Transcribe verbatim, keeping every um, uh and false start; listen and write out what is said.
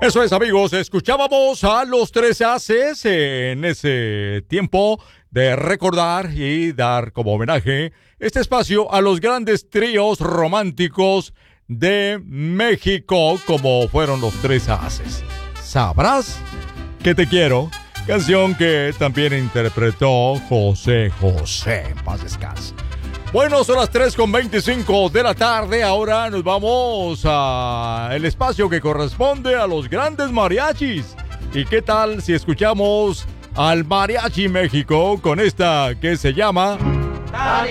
Eso es, amigos, escuchábamos a los Tres Haces en ese tiempo de recordar y dar como homenaje este espacio a los grandes tríos románticos de México, como fueron los Tres Haces. ¿Sabrás que te quiero? Canción que también interpretó José José. En paz descanse. Bueno, son las tres con veinticinco de la tarde. Ahora nos vamos al espacio que corresponde a los grandes mariachis. ¿Y qué tal si escuchamos al Mariachi México con esta que se llama... Tari,